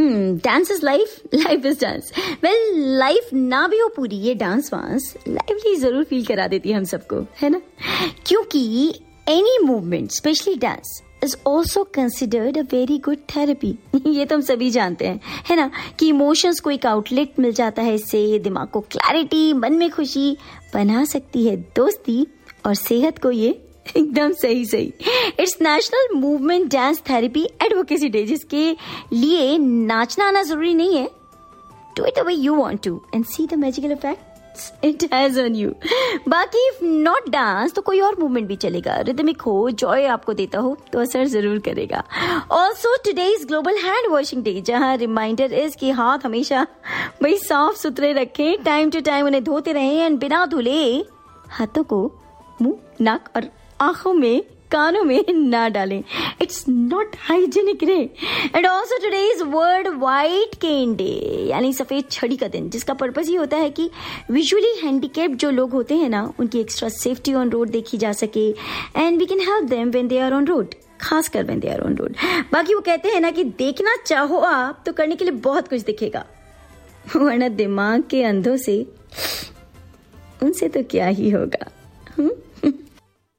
Dance is life, life is dance. Well, life ना भी हो पूरी, ये डांस वांस लाइवली जरूर फील करा देती है हम सबको, है ना? क्योंकि any movement, specially dance, is also considered a very good therapy. ये तो हम सभी जानते हैं, है ना, कि इमोशंस को एक आउटलेट मिल जाता है इससे, दिमाग को क्लैरिटी, मन में खुशी, बना सकती है दोस्ती, और सेहत को ये एकदम सही। It's national movement dance therapy advocacy day, जिसके लिए नाचना आना जरूरी नहीं है। Do it the way you want to and see the magical effects it has on you. बाकी इफ नॉट डांस तो कोई और मूवमेंट भी चलेगा, रिदमिक हो, जॉय आपको देता हो तो असर जरूर करेगा। Also today is global hand washing day, जहां रिमाइंडर इज कि हाथ हमेशा भाई साफ सुथरे रखें, टाइम टू टाइम उन्हें धोते रहें एंड बिना धुले हाथों को मुंह, नाक और आंखों में, कानों में ना डालें। इट्स नॉट हाइजीनिक रे। And also today is world white cane day, यानी सफेद छड़ी का दिन, जिसका पर्पस ये होता है कि विजुअली हैंडीकैप्ड जो लोग होते हैं ना, उनकी एक्स्ट्रा सेफ्टी ऑन रोड देखी जा सके and we can help them when they are on road, खासकर when they are on road. बाकी वो कहते हैं ना कि देखना चाहो आप तो करने के लिए बहुत कुछ दिखेगा, वरना दिमाग के अंधों से उनसे तो क्या ही होगा।